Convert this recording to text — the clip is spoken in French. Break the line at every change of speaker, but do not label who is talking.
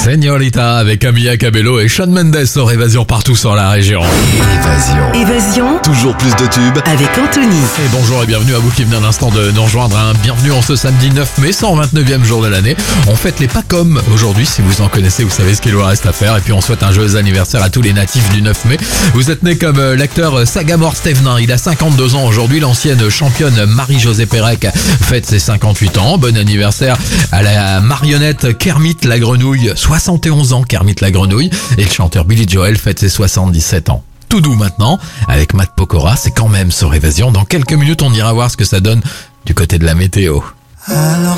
Señorita avec Camilla Cabello et Shawn Mendes sur Évasion partout sur la région.
Évasion.
Toujours plus de tubes.
Avec Anthony.
Et bonjour et bienvenue à vous qui venez à l'instant de nous rejoindre. Bienvenue en ce samedi 9 mai, 129e jour de l'année. On fête les pas comme aujourd'hui. Si vous en connaissez, vous savez ce qu'il vous reste à faire. Et puis on souhaite un joyeux anniversaire à tous les natifs du 9 mai. Vous êtes né comme l'acteur Sagamore Stevenin. Il a 52 ans aujourd'hui. L'ancienne championne Marie-Josée Pérec fête ses 58 ans. Bon anniversaire à la marionnette Kermit la Grenouille. 71 ans Kermit la Grenouille. Et le chanteur Billy Joel fête ses 77 ans. Tout doux maintenant, avec Matt Pokora, c'est quand même sur Évasion. Dans quelques minutes, on ira voir ce que ça donne du côté de la météo.
Alors